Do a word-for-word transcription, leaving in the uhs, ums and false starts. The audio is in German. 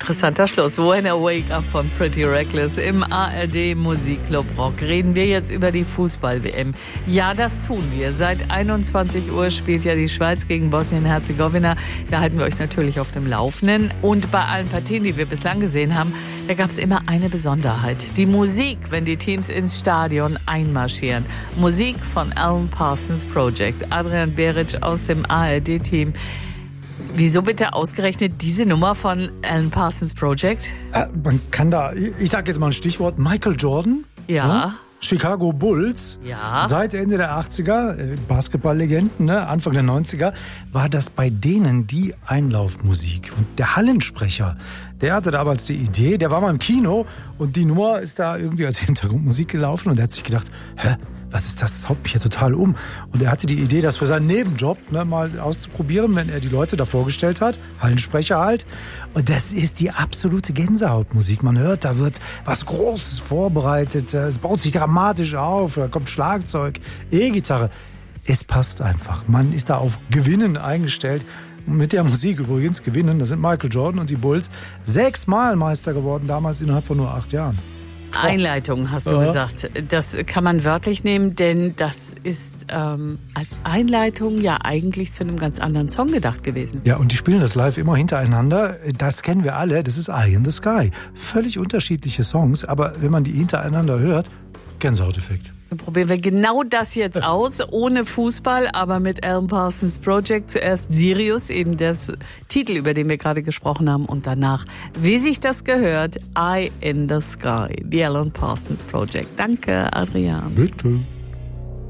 Interessanter Schluss. When I Wake Up von Pretty Reckless im A R D Musikclub Rock. Reden wir jetzt über die Fußball-W M. Ja, das tun wir. Seit einundzwanzig Uhr spielt ja die Schweiz gegen Bosnien-Herzegowina. Da halten wir euch natürlich auf dem Laufenden. Und bei allen Partien, die wir bislang gesehen haben, da gab es immer eine Besonderheit. Die Musik, wenn die Teams ins Stadion einmarschieren. Musik von Alan Parsons Project. Adrian Beric aus dem A R D-Team. Wieso bitte ausgerechnet diese Nummer von Alan Parsons Project? Äh, man kann da, ich sag jetzt mal ein Stichwort, Michael Jordan. Ja. Ne? Chicago Bulls. Ja. Seit Ende der achtziger, Basketballlegenden, ne? Anfang der neunziger, war das bei denen die Einlaufmusik. Und der Hallensprecher, der hatte damals die Idee, der war mal im Kino und die Nummer ist da irgendwie als Hintergrundmusik gelaufen und er hat sich gedacht, hä? Was ist das? Das haut mich hier total um. Und er hatte die Idee, das für seinen Nebenjob ne, mal auszuprobieren, wenn er die Leute da vorgestellt hat. Hallensprecher halt. Und das ist die absolute Gänsehautmusik. Man hört, da wird was Großes vorbereitet. Es baut sich dramatisch auf. Da kommt Schlagzeug, E-Gitarre. Es passt einfach. Man ist da auf Gewinnen eingestellt. Und mit der Musik übrigens gewinnen. Das sind Michael Jordan und die Bulls. Sechsmal Meister geworden, damals innerhalb von nur acht Jahren. Einleitung, hast du ja. gesagt. Das kann man wörtlich nehmen, denn das ist ähm, als Einleitung ja eigentlich zu einem ganz anderen Song gedacht gewesen. Ja, und die spielen das live immer hintereinander. Das kennen wir alle. Das ist Eye in the Sky. Völlig unterschiedliche Songs, aber wenn man die hintereinander hört, Gänsehauteffekt. Dann probieren wir genau das jetzt aus, ohne Fußball, aber mit Alan Parsons Project. Zuerst Sirius, eben der Titel, über den wir gerade gesprochen haben, und danach, wie sich das gehört, Eye in the Sky, die Alan Parsons Project. Danke, Adrian. Bitte.